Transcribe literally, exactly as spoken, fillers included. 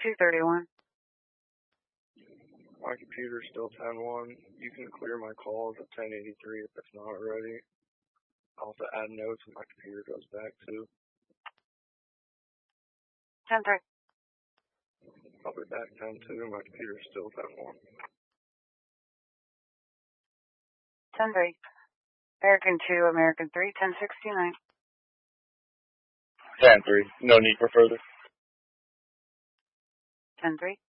two thirty-one. My computer's still ten one. You can clear my calls at ten eighty-three if it's not already. I'll have to add notes when my computer goes back to. ten three. I'll be back ten two. My computer's still ten one. ten three. American two, American three, ten sixty-nine. ten three. No need for further. ten three.